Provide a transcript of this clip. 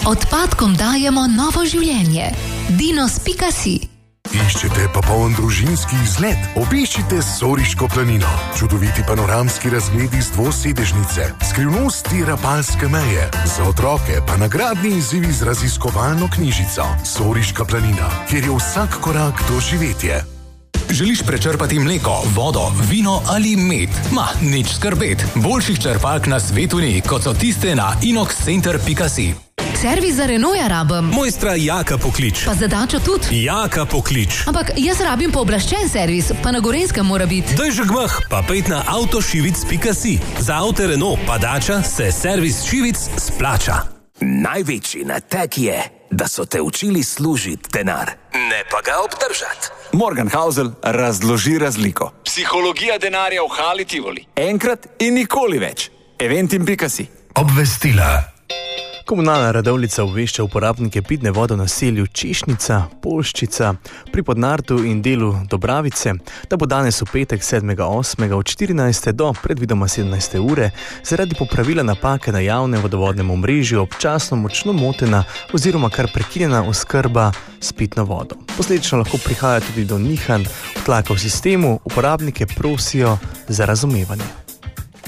Odpadkom dajemo novo življenje. Dinos.si. Iščete popoln družinski izlet? Obiščite Soriško planino. Čudoviti panoramski razgledi z dvosedežnice, skrivnosti Rapalske meje, za otroke pa nagradni izzivi z raziskovalno knjižico Soriška planina, kjer je vsak korak doživetje. Želiš prečrpati mleko, vodo, vino ali med? Nič skrbet. Boljših črpalk na svetu ni, kot so tiste na inoxcenter.si. Servis za Renaulta rabim. Mojstra Jaka poklič. Pa za Dačo tudi. Jaka poklič. Ampak jaz rabim pooblaščen servis, pa na Gorenjskem mora biti. Daj že gmah, pa pejt na avtošivic.si. Za avto Renault pa Dača se servis Šivic splača. Največji nateg je, da so te učili služiti denar, ne pa ga obdržati. Morgan Housel razloži razliko. Psihologija denarja v Hali Tivoli. Enkrat in nikoli več. Eventim.si. Obvestila. Komunalna redovnica obvešča uporabnike pitne vode v naselju Češnica, Polščica, pri Podnartu in delu Dobravice, da bo danes v petek 7.8. od 14. do predvidoma 17. ure zaradi popravila napake na javnem vodovodnem omrežju občasno močno motena oziroma kar prekinjena oskrba s pitno vodo. Posledično lahko prihaja tudi do nihanj tlaka v sistemu, uporabnike prosijo za razumevanje.